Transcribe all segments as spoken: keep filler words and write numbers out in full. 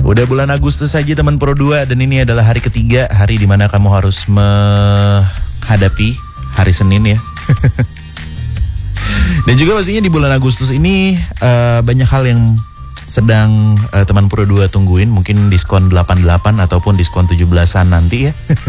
Udah bulan Agustus saja teman Pro dua, dan ini adalah hari ketiga, hari dimana kamu harus menghadapi hari Senin ya. Dan juga pastinya di bulan Agustus ini uh, banyak hal yang sedang uh, teman Pro dua tungguin. Mungkin diskon delapan puluh delapan ataupun diskon tujuh belasan nanti ya.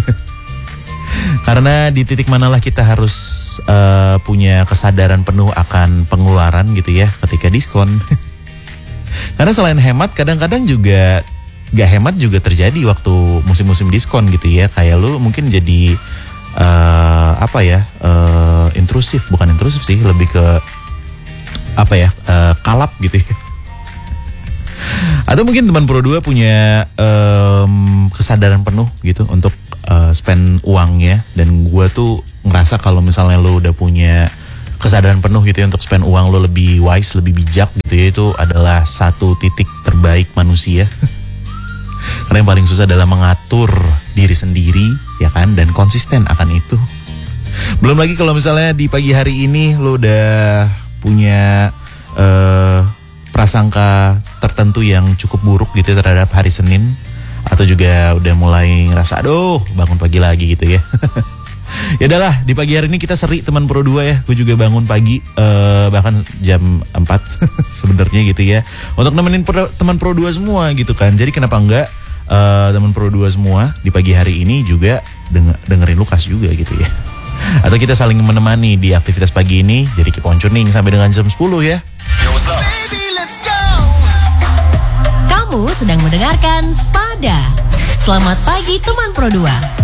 Karena di titik manalah kita harus uh, punya kesadaran penuh akan pengeluaran gitu ya ketika diskon. Karena selain hemat, kadang-kadang juga gak hemat juga terjadi waktu musim-musim diskon gitu ya. Kayak lu mungkin jadi uh, apa ya uh, intrusif, bukan intrusif sih, lebih ke apa ya uh, kalap gitu ya. Atau mungkin teman Pro dua punya um, kesadaran penuh gitu untuk uh, spend uangnya. Dan gue tuh ngerasa kalau misalnya lu udah punya kesadaran penuh gitu ya untuk spend uang lo lebih wise, lebih bijak gitu ya, itu adalah satu titik terbaik manusia. Karena yang paling susah adalah mengatur diri sendiri ya kan, dan konsisten akan itu. Belum lagi kalau misalnya di pagi hari ini lo udah punya uh, prasangka tertentu yang cukup buruk gitu ya terhadap hari Senin, atau juga udah mulai ngerasa aduh bangun pagi lagi gitu ya. Ya udahlah, di pagi hari ini kita seri teman Pro dua ya. Gue juga bangun pagi uh, bahkan jam empat sebenarnya gitu ya, untuk nemenin pro, teman Pro dua semua gitu kan. Jadi kenapa enggak uh, teman Pro dua semua di pagi hari ini juga denger, dengerin Lukas juga gitu ya. Atau kita saling menemani di aktivitas pagi ini. Jadi keep on tuning sampai dengan jam sepuluh ya. Yo, what's up? Baby, let's go. Kamu sedang mendengarkan Spada. Selamat pagi teman Pro dua.